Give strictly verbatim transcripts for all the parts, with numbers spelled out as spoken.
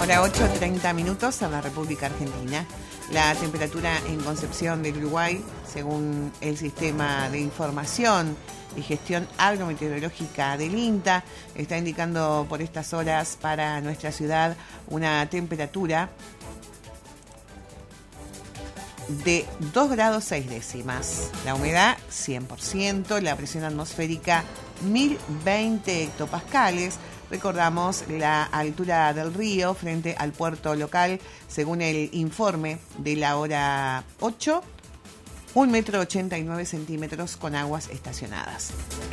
Hora ocho, treinta minutos en la República Argentina. La temperatura en Concepción del Uruguay, según el Sistema de Información y Gestión Agrometeorológica del INTA, está indicando por estas horas para nuestra ciudad una temperatura de dos grados seis décimas. La humedad cien por ciento, la presión atmosférica mil veinte hectopascales. Recordamos la altura del río frente al puerto local, según el informe de la hora ocho, un metro ochenta y nueve centímetros con aguas estacionadas.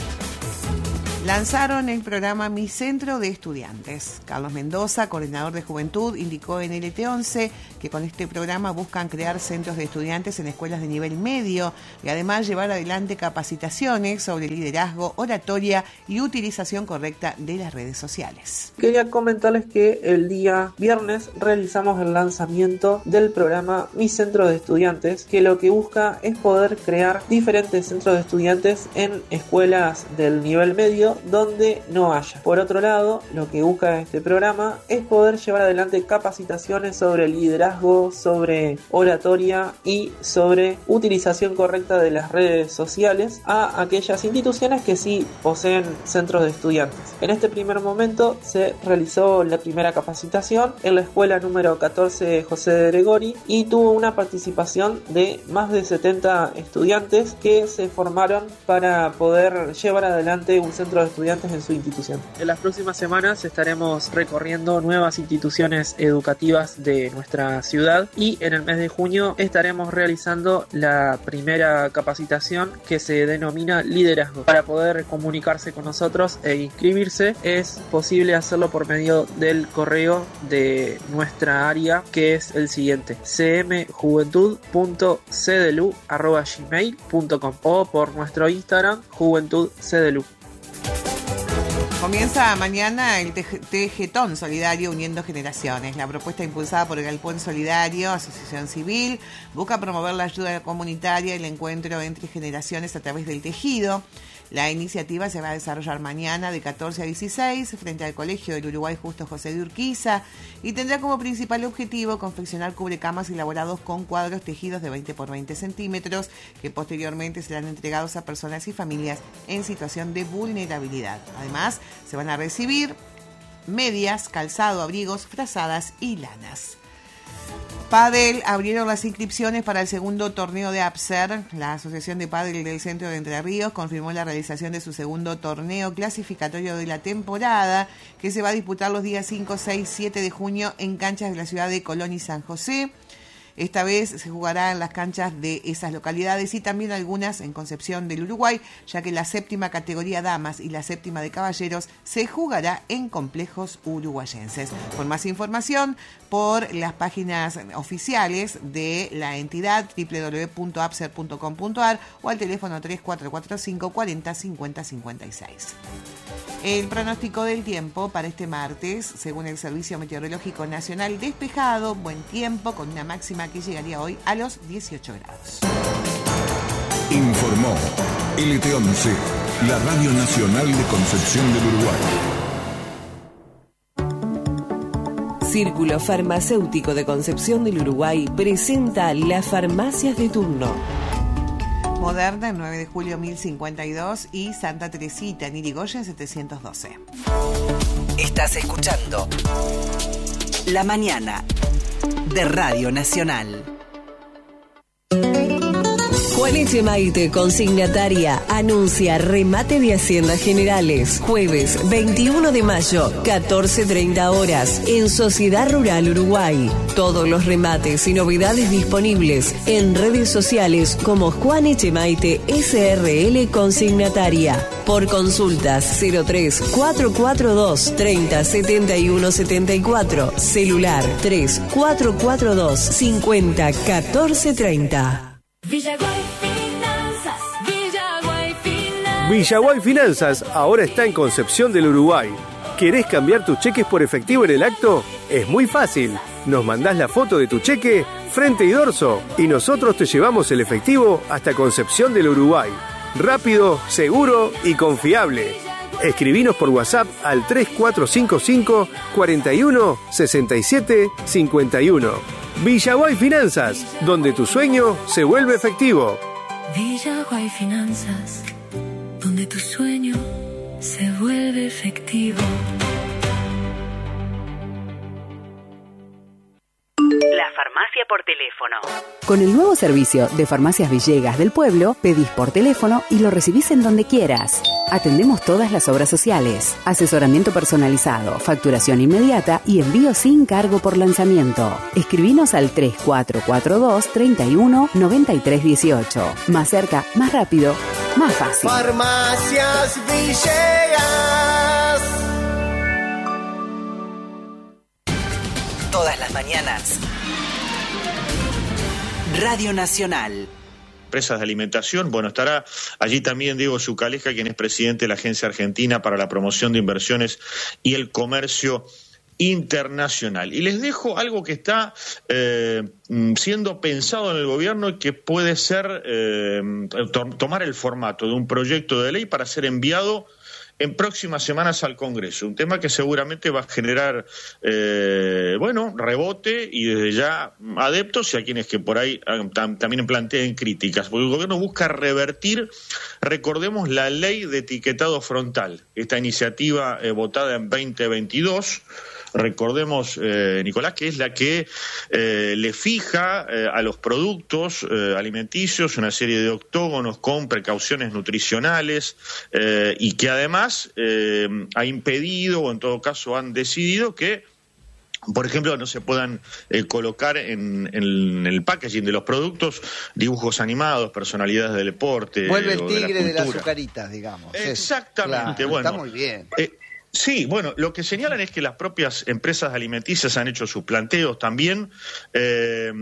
Lanzaron el programa Mi Centro de Estudiantes. Carlos Mendoza, coordinador de Juventud, indicó en L T once que con este programa buscan crear centros de estudiantes en escuelas de nivel medio y además llevar adelante capacitaciones sobre liderazgo, oratoria y utilización correcta de las redes sociales. Quería comentarles que el día viernes realizamos el lanzamiento del programa Mi Centro de Estudiantes, que lo que busca es poder crear diferentes centros de estudiantes en escuelas del nivel medio donde no haya. Por otro lado, lo que busca este programa es poder llevar adelante capacitaciones sobre liderazgo, sobre oratoria y sobre utilización correcta de las redes sociales a aquellas instituciones que sí poseen centros de estudiantes. En este primer momento se realizó la primera capacitación en la escuela número catorce José de Gregori y tuvo una participación de más de setenta estudiantes que se formaron para poder llevar adelante un centro de estudiantes en su institución. En las próximas semanas estaremos recorriendo nuevas instituciones educativas de nuestra ciudad y en el mes de junio estaremos realizando la primera capacitación que se denomina liderazgo. Para poder comunicarse con nosotros e inscribirse es posible hacerlo por medio del correo de nuestra área, que es el siguiente: c m juventud punto c d l u arroba gmail punto com o por nuestro Instagram juventud c d l u. Comienza mañana el Tejetón Solidario Uniendo Generaciones. La propuesta impulsada por el Galpón Solidario, Asociación Civil, busca promover la ayuda comunitaria y el encuentro entre generaciones a través del tejido. La iniciativa se va a desarrollar mañana de catorce a dieciséis frente al Colegio del Uruguay Justo José de Urquiza y tendrá como principal objetivo confeccionar cubrecamas elaborados con cuadros tejidos de veinte por veinte centímetros que posteriormente serán entregados a personas y familias en situación de vulnerabilidad. Además, se van a recibir medias, calzado, abrigos, frazadas y lanas. Padel abrieron las inscripciones para el segundo torneo de APSER. La Asociación de Padel del Centro de Entre Ríos confirmó la realización de su segundo torneo clasificatorio de la temporada, que se va a disputar los días cinco, seis, siete de junio en canchas de la ciudad de Colón y San José. Esta vez se jugará en las canchas de esas localidades y también algunas en Concepción del Uruguay, ya que la séptima categoría damas y la séptima de caballeros se jugará en complejos uruguayenses. Por más información, por las páginas oficiales de la entidad doble u doble u doble u punto apser punto com punto a r o al teléfono tres cuatro cuatro cinco cuarenta cincuenta cincuenta y seis. El pronóstico del tiempo para este martes, según el Servicio Meteorológico Nacional, despejado, buen tiempo, con una máxima que llegaría hoy a los dieciocho grados. Informó L T once, la Radio Nacional de Concepción del Uruguay. Círculo Farmacéutico de Concepción del Uruguay presenta las farmacias de turno. Moderna, nueve de julio mil cincuenta y dos y Santa Teresita, en Irigoyen setecientos doce. Estás escuchando La Mañana de Radio Nacional. Juan Echemaite, consignataria, anuncia remate de Haciendas Generales. Jueves veintiuno de mayo, catorce treinta horas, en Sociedad Rural Uruguay. Todos los remates y novedades disponibles en redes sociales como Juan Echemaite S R L Consignataria. Por consultas cero tres cuatro cuatro dos treinta setenta y uno setenta y cuatro. Celular tres cuatro cuatro dos cincuenta catorce treinta. Villaguay Finanzas, Villaguay Finanzas. Villaguay Finanzas ahora está en Concepción del Uruguay. ¿Querés cambiar tus cheques por efectivo en el acto? Es muy fácil. Nos mandás la foto de tu cheque, frente y dorso, y nosotros te llevamos el efectivo hasta Concepción del Uruguay. Rápido, seguro y confiable. Escribinos por WhatsApp al tres cuatro cinco cinco, cuatro uno, seis siete cinco uno. Villaguay Finanzas, donde tu sueño se vuelve efectivo. Villaguay Finanzas, donde tu sueño se vuelve efectivo. La farmacia por teléfono. Con el nuevo servicio de Farmacias Villegas del Pueblo, pedís por teléfono y lo recibís en donde quieras. Atendemos todas las obras sociales, asesoramiento personalizado, facturación inmediata y envío sin cargo por lanzamiento. Escribinos al tres cuatro cuatro dos, tres uno, nueve tres uno ocho. Más cerca, más rápido, más fácil. Farmacias Villegas. Todas las mañanas. Radio Nacional. Empresas de alimentación. Bueno, estará allí también Diego Zucaleja, quien es presidente de la Agencia Argentina para la Promoción de Inversiones y el Comercio Internacional. Y les dejo algo que está eh, siendo pensado en el gobierno y que puede ser eh, to- tomar el formato de un proyecto de ley para ser enviado en próximas semanas al Congreso, un tema que seguramente va a generar, eh, bueno, rebote y desde ya adeptos y a quienes que por ahí tam, también planteen críticas, porque el gobierno busca revertir, recordemos, la ley de etiquetado frontal, esta iniciativa eh, votada en veinte veintidós. Recordemos, eh, Nicolás, que es la que eh, le fija eh, a los productos eh, alimenticios una serie de octógonos con precauciones nutricionales eh, y que además eh, ha impedido o en todo caso han decidido que, por ejemplo, no se puedan eh, colocar en, en el packaging de los productos dibujos animados, personalidades del deporte. Vuelve el o de la tigre de las cultura. azucaritas, digamos. Exactamente, Claro, bueno. está muy bien. Eh, Sí, bueno, lo que señalan es que las propias empresas alimenticias han hecho sus planteos también eh,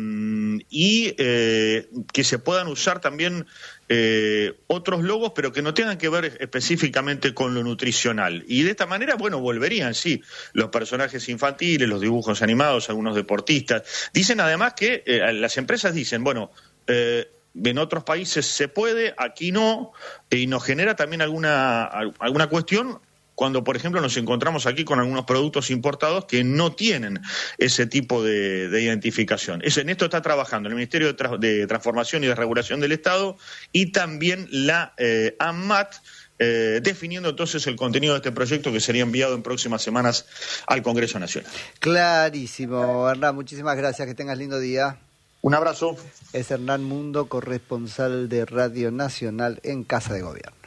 y eh, que se puedan usar también eh, otros logos, pero que no tengan que ver específicamente con lo nutricional. Y de esta manera, bueno, volverían, sí, los personajes infantiles, los dibujos animados, algunos deportistas. Dicen además que eh, las empresas dicen, bueno, eh, en otros países se puede, aquí no, y nos genera también alguna, alguna cuestión cuando, por ejemplo, nos encontramos aquí con algunos productos importados que no tienen ese tipo de, de identificación. Eso, en esto está trabajando el Ministerio de, Tra- de Transformación y de Regulación del Estado y también la eh, ANMAT, eh, definiendo entonces el contenido de este proyecto que sería enviado en próximas semanas al Congreso Nacional. Clarísimo, Hernán, muchísimas gracias, que tengas lindo día. Un abrazo. Es Hernán Mundo, corresponsal de Radio Nacional en Casa de Gobierno.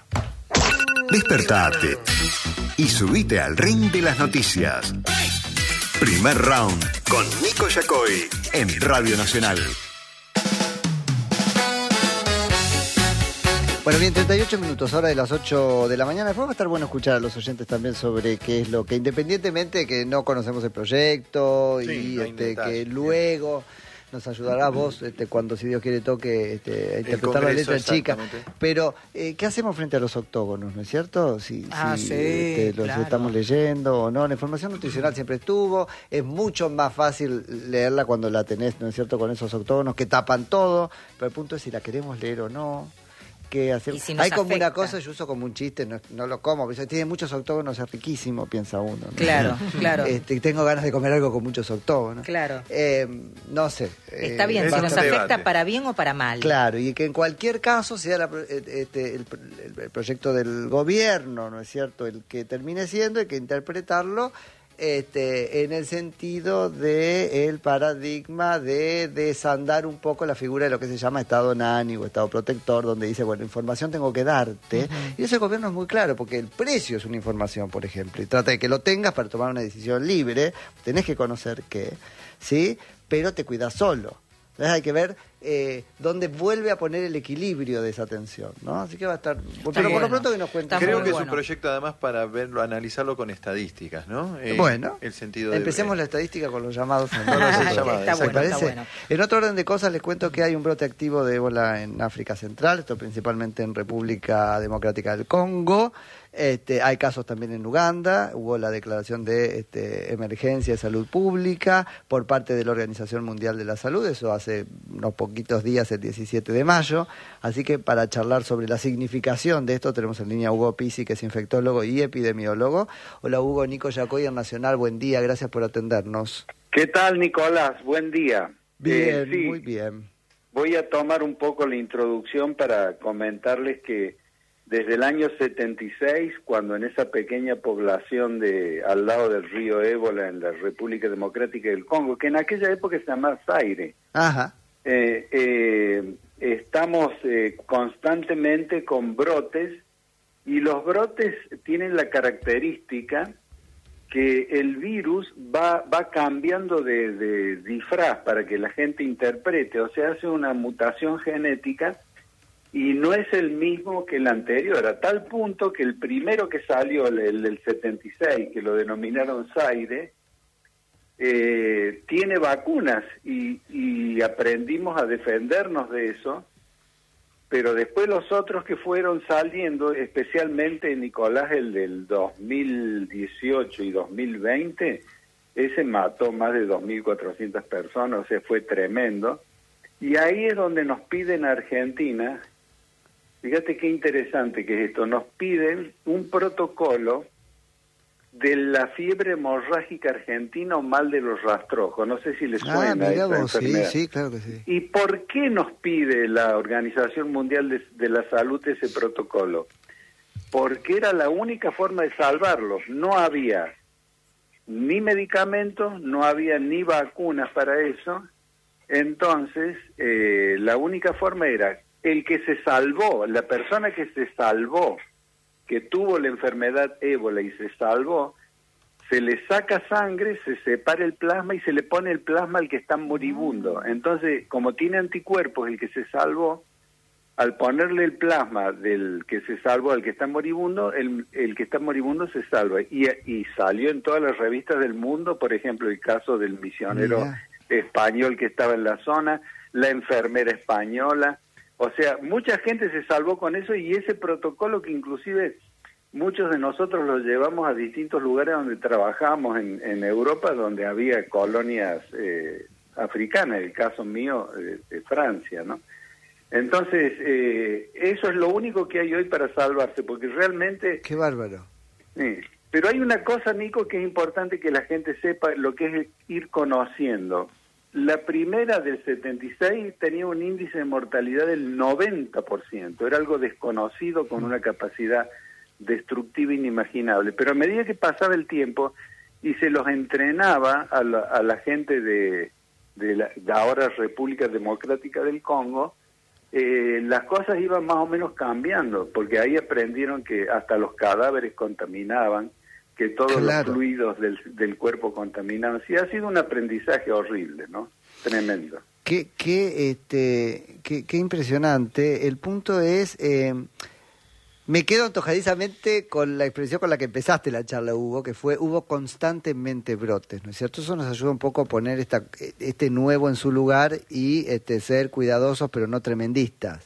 Despertate y subite al ring de las noticias. Primer round con Nico Yacoy en Radio Nacional. Bueno, bien, treinta y ocho minutos, hora de las ocho de la mañana. Después va a estar bueno escuchar a los oyentes también sobre qué es lo que, independientemente de que no conocemos el proyecto Sí, y no hay este, detalle. que luego nos ayudará vos este, cuando, si Dios quiere, toque este, a interpretar la Congreso, letra chica. exactamente. Pero, eh, ¿qué hacemos frente a los octógonos, no es cierto? Si, Ah, si sí, este, los claro. estamos leyendo o no. La información nutricional siempre estuvo. Es mucho más fácil leerla cuando la tenés, ¿no es cierto?, con esos octógonos que tapan todo. Pero el punto es si la queremos leer o no. ¿Qué hacemos? Y si nos Hay como una afecta. cosa, yo uso como un chiste, no, no lo como, pero tiene muchos octógonos, es riquísimo, piensa uno, ¿no? Claro, claro. Este, tengo ganas de comer algo con muchos octógonos. Claro. Eh, no sé. Está eh, bien, si basta- nos afecta para bien o para mal. Claro, y que en cualquier caso sea la pro- eh, este, el, el- el proyecto del gobierno, ¿no es cierto?, el que termine siendo, hay que interpretarlo este, en el sentido de el paradigma de desandar un poco la figura de lo que se llama Estado nani o Estado protector, donde dice, bueno, información tengo que darte. Uh-huh. Y ese gobierno es muy claro, porque el precio es una información, por ejemplo, y trata de que lo tengas para tomar una decisión libre, tenés que conocer qué, ¿sí? Pero te cuidas solo. Entonces hay que ver eh, dónde vuelve a poner el equilibrio de esa tensión, ¿no? Así que va a estar... Pero por bueno. lo pronto que nos cuente. Creo que bueno. es un proyecto además para verlo, analizarlo con estadísticas, ¿no? Eh, bueno, el sentido de, empecemos eh, la estadística con los llamados. Con los llamados, está bueno, parece? está bueno. En otro orden de cosas les cuento que hay un brote activo de ébola en África Central, esto principalmente en República Democrática del Congo. Este, hay casos también en Uganda, hubo la declaración de este, emergencia de salud pública por parte de la Organización Mundial de la Salud, eso hace unos poquitos días, el diecisiete de mayo, así que para charlar sobre la significación de esto tenemos en línea a Hugo Pizzi, que es infectólogo y epidemiólogo. Hola Hugo, Nico Yacoy en Nacional, buen día, gracias por atendernos. ¿Qué tal, Nicolás? Buen día. Bien, eh, sí, muy bien. Voy a tomar un poco la introducción para comentarles que desde el año setenta y seis, cuando en esa pequeña población de al lado del río Ébola, en la República Democrática del Congo, que en aquella época se llamaba Zaire, Ajá. Eh, eh, estamos eh, constantemente con brotes, y los brotes tienen la característica que el virus va va cambiando de, de disfraz para que la gente interprete, o sea, hace una mutación genética y no es el mismo que el anterior, a tal punto que el primero que salió, el, el del setenta y seis, que lo denominaron Zaire, eh, tiene vacunas y, y aprendimos a defendernos de eso, pero después los otros que fueron saliendo, especialmente Nicolás, el del dos mil dieciocho y dos mil veinte, ese mató más de dos mil cuatrocientas personas, o sea, fue tremendo. Y ahí es donde nos piden a Argentina, fíjate qué interesante que es esto, nos piden un protocolo de la fiebre hemorrágica argentina o mal de los rastrojos. No sé si les Ah, suena mira esa vos, sí, enfermedad. sí, claro que sí. ¿Y por qué nos pide la Organización Mundial de, de la Salud ese protocolo? Porque era la única forma de salvarlos. No había ni medicamentos, no había ni vacunas para eso. Entonces, eh, la única forma era el que se salvó, la persona que se salvó, que tuvo la enfermedad ébola y se salvó, se le saca sangre, se separa el plasma y se le pone el plasma al que está moribundo. Entonces, como tiene anticuerpos el que se salvó, al ponerle el plasma del que se salvó al que está moribundo, el, el que está moribundo se salva. Y, y salió en todas las revistas del mundo, por ejemplo, el caso del misionero Mira. español que estaba en la zona, la enfermera española. O sea, mucha gente se salvó con eso, y ese protocolo que inclusive muchos de nosotros lo llevamos a distintos lugares donde trabajamos en, en Europa, donde había colonias eh, africanas, el caso mío de, de Francia, ¿no? Entonces, eh, eso es lo único que hay hoy para salvarse, porque realmente... Qué bárbaro. Sí. Pero hay una cosa, Nico, que es importante que la gente sepa, lo que es ir conociendo. La primera del setenta y seis tenía un índice de mortalidad del noventa por ciento, era algo desconocido con una capacidad destructiva inimaginable, pero a medida que pasaba el tiempo y se los entrenaba a la, a la gente de, de la de ahora República Democrática del Congo, eh, las cosas iban más o menos cambiando, porque ahí aprendieron que hasta los cadáveres contaminaban, que todos Claro. los fluidos del, del cuerpo contaminaban. Sí, ha sido un aprendizaje horrible, ¿no? Tremendo. Qué, qué, este, qué, qué impresionante. El punto es, eh, me quedo antojadizamente con la expresión con la que empezaste la charla, Hugo, que fue, hubo constantemente brotes, ¿no es cierto? Eso nos ayuda un poco a poner esta, este nuevo en su lugar y este, ser cuidadosos, pero no tremendistas.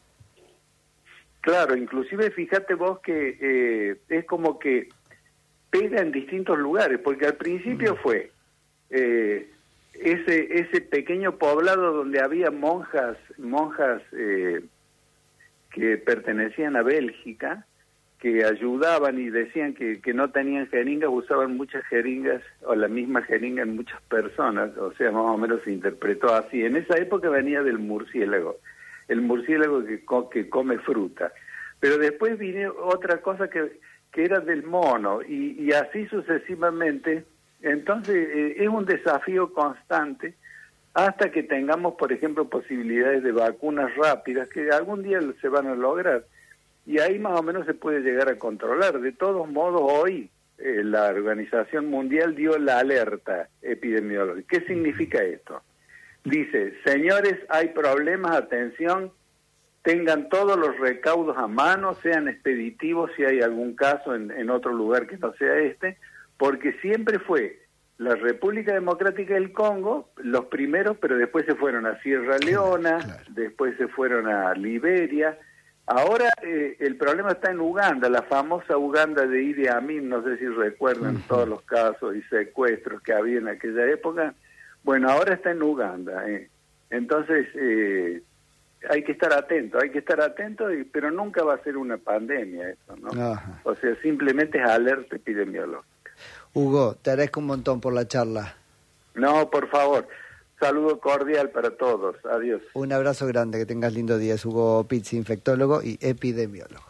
Claro, inclusive fíjate vos que eh, es como que pega en distintos lugares, porque al principio fue eh, ese ese pequeño poblado donde había monjas monjas eh, que pertenecían a Bélgica, que ayudaban y decían que, que no tenían jeringas, usaban muchas jeringas o la misma jeringa en muchas personas, o sea, más o menos se interpretó así. En esa época venía del murciélago, el murciélago que, co que come fruta, pero después vino otra cosa que que era del mono, y, y así sucesivamente. Entonces eh, es un desafío constante hasta que tengamos, por ejemplo, posibilidades de vacunas rápidas, que algún día se van a lograr, y ahí más o menos se puede llegar a controlar. De todos modos, hoy eh, la Organización Mundial dio la alerta epidemiológica. ¿Qué significa esto? Dice, señores, hay problemas, atención, tengan todos los recaudos a mano, sean expeditivos si hay algún caso en, en otro lugar que no sea este, porque siempre fue la República Democrática del Congo los primeros, pero después se fueron a Sierra Leona, claro, claro. Después se fueron a Liberia, Ahora eh, el problema está en Uganda, la famosa Uganda de Idi Amin, no sé si recuerdan uh-huh. todos los casos y secuestros que había en aquella época. Bueno, ahora está en Uganda. Eh. Entonces, eh, hay que estar atento, hay que estar atento, y, pero nunca va a ser una pandemia eso, ¿no? Ajá. O sea, simplemente es alerta epidemiológica. Hugo, te agradezco un montón por la charla. No, por favor. Saludo cordial para todos. Adiós. Un abrazo grande, que tengas lindo día. Es Hugo Pizzi, infectólogo y epidemiólogo.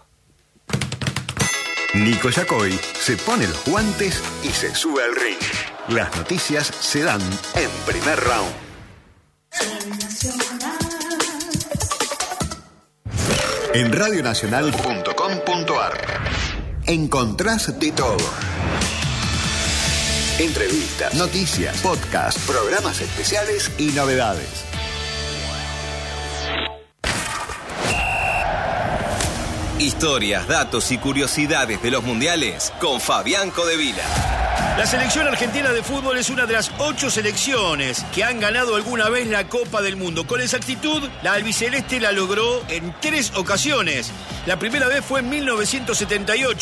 Nico Yacoy se pone los guantes y se sube al ring. Las noticias se dan en Primer Round. En radio nacional punto com punto a r encontrás de todo. Entrevistas, noticias, podcast, programas especiales y novedades. Historias, datos y curiosidades de los mundiales con Fabián Codevila. La selección argentina de fútbol es una de las ocho selecciones que han ganado alguna vez la Copa del Mundo. Con exactitud, la albiceleste la logró en tres ocasiones. La primera vez fue en mil novecientos setenta y ocho.